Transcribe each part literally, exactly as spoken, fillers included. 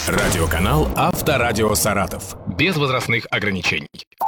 Радиоканал Авторадио Саратов. Без возрастных ограничений.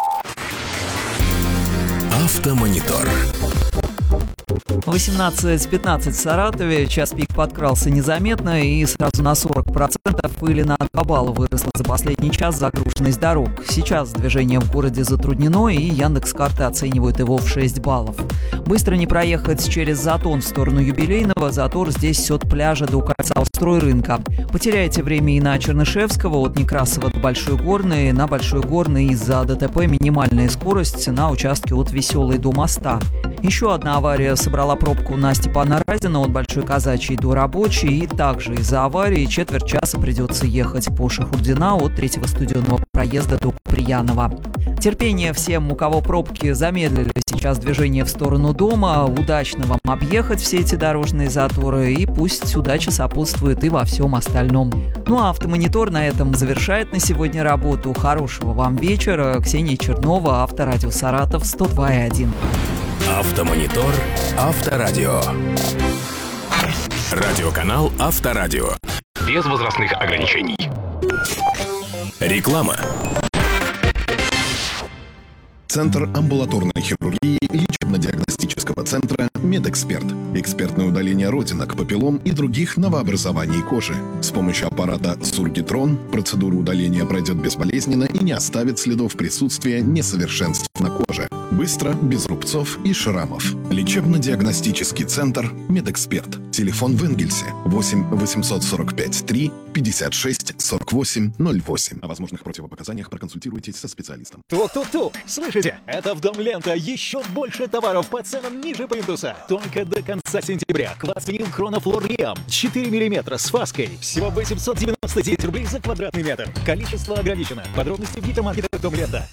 Автомонитор. восемнадцать пятнадцать в Саратове. Час пик подкрался незаметно и сразу на сорок процентов или на два балла выросла за последний час загруженность дорог. Сейчас движение в городе затруднено, и Яндекс.Карты оценивают его в шесть баллов. Быстро не проехать через Затон в сторону Юбилейного. Затор здесь от пляжа до кольца у стройрынка. Потеряете время и на Чернышевского, от Некрасова до Большой Горной. На Большой Горной из-за ДТП минимальная скорость на участке от Веселой до моста. Еще одна авария собрала пробку на Степана Разина от Большой Казачьей до Рабочей. И также из-за аварии четверть часа придется ехать по Шахурдина от третьего студийного проезда до Куприянова. Терпение всем, у кого пробки замедлили сейчас движение в сторону дома. Удачно вам объехать все эти дорожные заторы, и пусть удача сопутствует и во всем остальном. Ну а Автомонитор на этом завершает на сегодня работу. Хорошего вам вечера. Ксения Чернова, Авторадио Саратов, сто два и один. Автомонитор Авторадио. Радиоканал Авторадио. Без возрастных ограничений. Реклама. Центр амбулаторной хирургии лечебно-диагностического центра «Медэксперт». Экспертное удаление родинок, папиллом и других новообразований кожи. С помощью аппарата Сургитрон процедура удаления пройдет безболезненно и не оставит следов присутствия несовершенств на коже. Быстро, без рубцов и шрамов. Лечебно-диагностический центр «Медэксперт». Телефон в Энгельсе восемь восемьсот сорок пять три пятьдесят шесть сорок восемь ноль восемь. О возможных противопоказаниях проконсультируйтесь со специалистом. Тук-тук-тук! Слышите? Это в Дом Лента. Еще больше товаров по ценам ниже плинтуса. Только до конца сентября. Квас винил Хронофлор Риам. четыре миллиметра с фаской. Всего восемьсот девяносто девять рублей за квадратный метр. Количество ограничено. Подробности в гипермаркетах Дом Лента.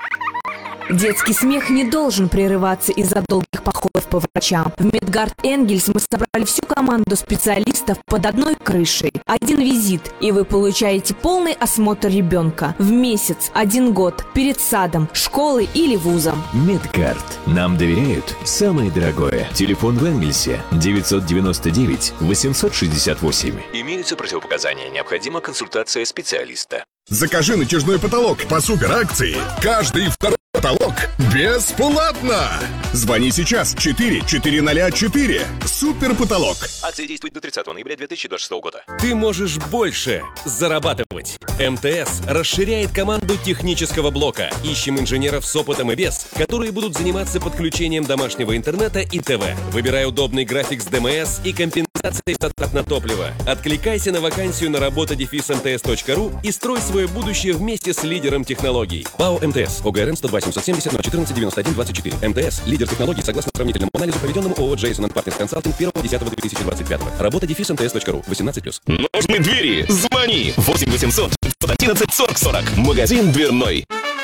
Детский смех не должен прерываться из-за долгих походов по врачам. В Медгард Энгельс мы собрали всю команду специалистов под одной крышей. Один визит, и вы получаете полный осмотр ребенка. В месяц, один год, перед садом, школой или вузом. Медгард. Нам доверяют самое дорогое. Телефон в Энгельсе девятьсот девяносто девять восемьсот шестьдесят восемь. Имеются противопоказания. Необходима консультация специалиста. Закажи натяжной потолок по суперакции. Каждый второй потолок бесплатно. Звони сейчас четыре четыре ноль четыре. Супер потолок. Акция действует до тридцатого ноября две тысячи двадцать шестого года. Ты можешь больше зарабатывать. МТС расширяет команду технического блока. Ищем инженеров с опытом и без, которые будут заниматься подключением домашнего интернета и ТВ. Выбирай удобный график с ДМС и компенсацией затрат на топливо. Откликайся на вакансию на работа дефис эм тэ эс точка ру и строй свое будущее вместе с лидером технологий. ПАО МТС. ОГРН сто два семьсот семьдесят ноль четырнадцать девяносто один двадцать четыре. МТС. Лидер технологий согласно сравнительному анализу, проведенному ООО Джейсон энд Партнерс Консалтинг первого десятого две тысячи двадцать пятого. Работа дефис эм тэ эс точка ру. восемнадцать плюс. Нужны двери? Звони. восемь восемьсот девятьсот одиннадцать сорок сорок. Магазин дверной.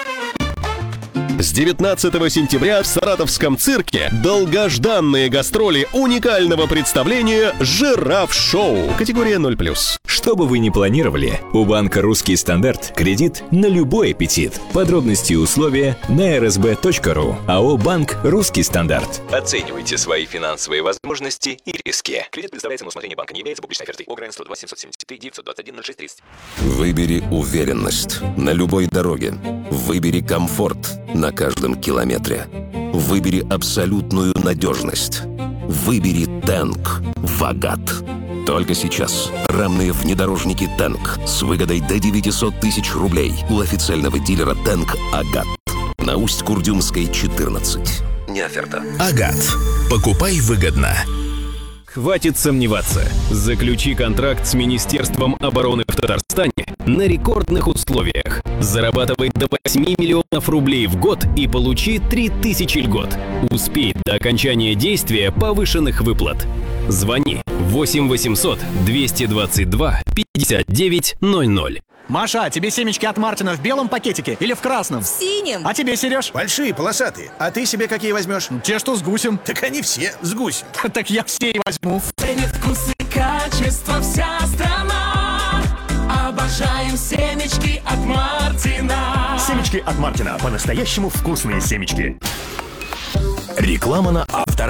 С девятнадцатого сентября в Саратовском цирке долгожданные гастроли уникального представления «Жираф-шоу». Категория ноль плюс. Что бы вы ни планировали, у банка «Русский стандарт» кредит на любой аппетит. Подробности и условия на эр эс бэ точка ру. АО «Банк Русский стандарт». Оценивайте свои финансовые возможности и риски. Кредит предоставляется на усмотрение банка, не является публичной офертой. ОГРН сто два семьсот семьдесят три девятьсот двадцать один ноль шесть тридцать. Выбери уверенность на любой дороге. Выбери комфорт на каждом километре. Выбери абсолютную надежность. Выбери Тэнк Вагат. Только сейчас рамные внедорожники Тэнк с выгодой до девятьсот тысяч рублей у официального дилера Тэнк Агат на Усть-Курдюмской, четырнадцать. Не оферта. Агат. Покупай выгодно. Хватит сомневаться. Заключи контракт с Министерством обороны в Татарстане на рекордных условиях. Зарабатывай до восьми миллионов рублей в год и получи три тысячи льгот. Успей до окончания действия повышенных выплат. Звони восемь восемьсот двести двадцать два пятьдесят девять ноль ноль. Маша, тебе семечки от Мартина в белом пакетике или в красном? В синем. А тебе, Сереж? Большие, полосатые. А ты себе какие возьмешь? Те, что с гусем. Так они все с гусем. Так я все и возьму. Ценит вкус и качество вся страна. Обожаем семечки от Мартина. Семечки от Мартина. По-настоящему вкусные семечки. Реклама на Авторадио.